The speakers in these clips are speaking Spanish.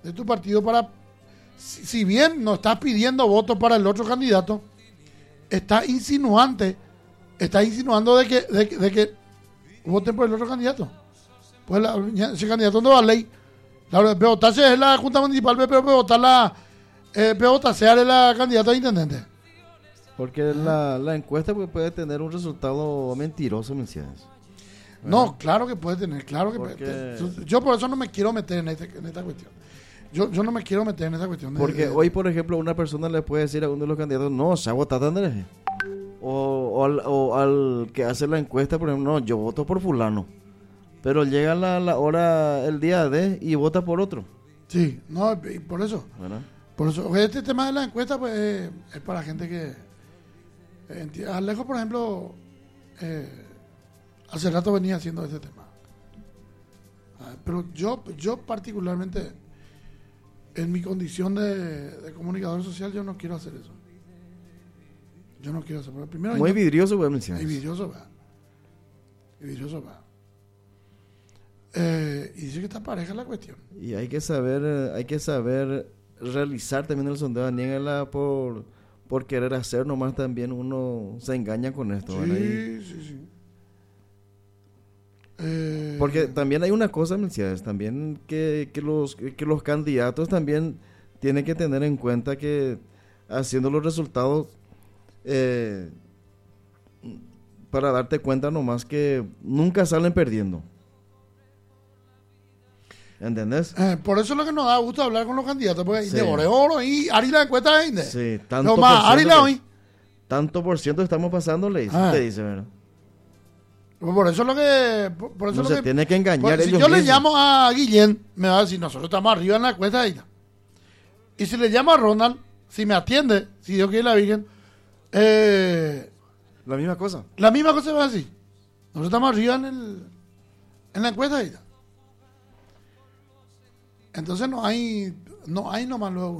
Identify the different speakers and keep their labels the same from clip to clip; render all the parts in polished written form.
Speaker 1: de tu partido para, si bien no estás pidiendo votos para el otro candidato, estás insinuando de que voten por el otro candidato. Pues ese candidato no va a ley. La Peotace es la Junta Municipal, pero Peotacear es la candidata a intendente.
Speaker 2: Porque la encuesta puede tener un resultado mentiroso, ¿me entiendes?
Speaker 1: No, claro que puede tener, claro que puede tener. Yo por eso no me quiero meter en esta cuestión. Yo no me quiero meter en esa cuestión.
Speaker 2: Porque hoy, por ejemplo, una persona le puede decir a uno de los candidatos, no, se ha votado Andrés. O al que hace la encuesta, por ejemplo, no, yo voto por fulano. Pero llega la hora, el día de, y vota por otro.
Speaker 1: Sí, no, y por eso.
Speaker 2: ¿Verdad?
Speaker 1: Por eso, este tema de la encuesta, pues, es para gente que... Alejo, por ejemplo, hace rato venía haciendo este tema. Pero yo particularmente, en mi condición de comunicador social, yo no quiero hacer eso. Yo no quiero hacer eso. Primero,
Speaker 2: muy vidrioso, güey, mencionar.
Speaker 1: Y vidrioso, va. Y dice que está pareja la cuestión.
Speaker 2: Y hay que saber realizar también el sondeo. Niégala por querer hacer, nomás también uno se engaña con esto.
Speaker 1: Sí.
Speaker 2: Porque también hay una cosa, Mercedes, también que los candidatos también tienen que tener en cuenta que haciendo los resultados para darte cuenta nomás que nunca salen perdiendo. ¿Entendés?
Speaker 1: Por eso es lo que nos da gusto hablar con los candidatos, porque
Speaker 2: Sí.
Speaker 1: de oro y Ari la encuesta de Inde.
Speaker 2: Sí,
Speaker 1: No más, Ari la hoy.
Speaker 2: tanto por ciento estamos pasando, le dice, ¿verdad?
Speaker 1: Por eso es lo que... Por eso
Speaker 2: No
Speaker 1: es
Speaker 2: se
Speaker 1: lo que
Speaker 2: tiene que engañar
Speaker 1: si
Speaker 2: ellos
Speaker 1: yo le
Speaker 2: mismos.
Speaker 1: llamo a Guillén, me va a decir, nosotros estamos arriba en la encuesta de Inde. Y si le llamo a Ronald, si me atiende, si Dios quiere la Virgen,
Speaker 2: La misma cosa.
Speaker 1: la misma cosa va a decir. Nosotros estamos arriba en la encuesta de Inde. Entonces no hay nomás luego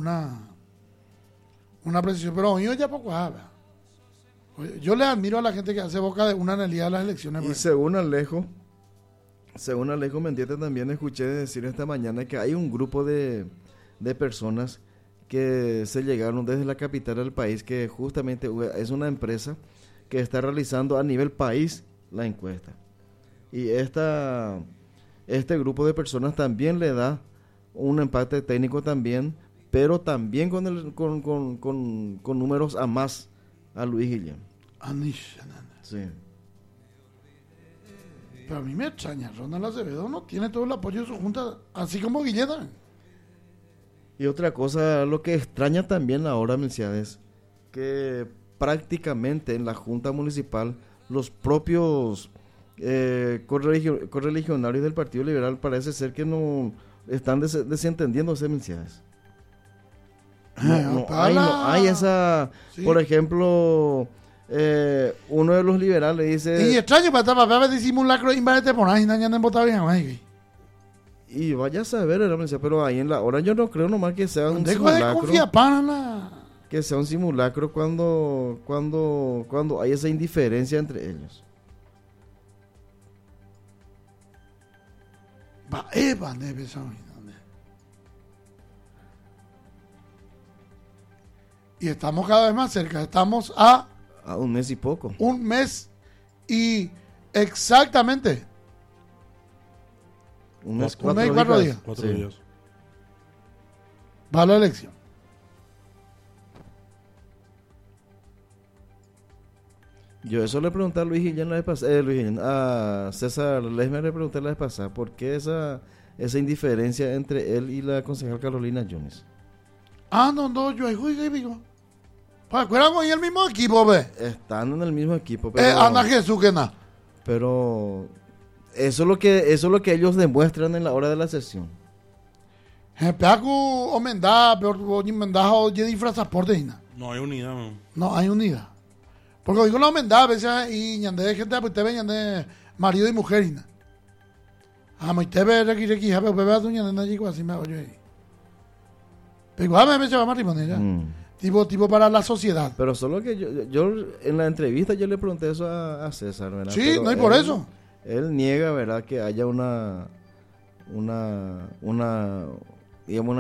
Speaker 1: una precisión, pero hoy ya poco habla. Yo le admiro a la gente que hace boca de una analidad de las elecciones.
Speaker 2: Y según Alejo Mendieta, también escuché decir esta mañana que hay un grupo de personas que se llegaron desde la capital del país, que justamente es una empresa que está realizando a nivel país la encuesta. Y este grupo de personas también le da un empate técnico también, pero también con números a más a Luis Guillén. Sí.
Speaker 1: Pero a mí me extraña, Ronald Acevedo no tiene todo el apoyo de su junta, así como Guillén.
Speaker 2: Y otra cosa, lo que extraña también ahora, Mercedes, que prácticamente en la junta municipal los propios correligionarios del Partido Liberal parece ser que no están desentendiéndose, Mercedes. No hay esa, sí. Por ejemplo, uno de los liberales dice...
Speaker 1: Y extraño para estar de simulacro invadete por ahí, no han votado bien.
Speaker 2: Y vaya a saber, pero ahí en la hora yo no creo nomás que sea un simulacro. Que sea un simulacro cuando hay esa indiferencia entre ellos.
Speaker 1: Y estamos cada vez más cerca. Estamos a
Speaker 2: un mes y poco.
Speaker 1: Un mes y exactamente.
Speaker 2: Un mes,
Speaker 1: 4 días.
Speaker 3: 4 días.
Speaker 1: Va la elección.
Speaker 2: Yo eso le pregunté a Luis Guillén la vez pasada, a César Lesmer le pregunté la vez pasada, ¿por qué esa indiferencia entre él y la concejal Carolina Jones?
Speaker 1: No, yo digo. ¿Acuerdan con el mismo equipo, ve?
Speaker 2: Están en el mismo equipo, pero...
Speaker 1: Ana Jesús, que nada.
Speaker 2: Pero eso es lo que ellos demuestran en la hora de la sesión.
Speaker 3: No hay unidad, man.
Speaker 1: No hay unidad. Porque digo la humedad a veces y ñande gente pues te ven ñande marido y mujer y muy te ve requi jabe bebé a ñande na chico así me oye ahí. Pero a me se va a matrimonio ya. Tipo para la sociedad.
Speaker 2: Pero solo que yo en la entrevista yo le pregunté eso a César, ¿verdad?
Speaker 1: Sí,
Speaker 2: pero
Speaker 1: no hay por eso.
Speaker 2: Él niega, ¿verdad? Que haya digamos, una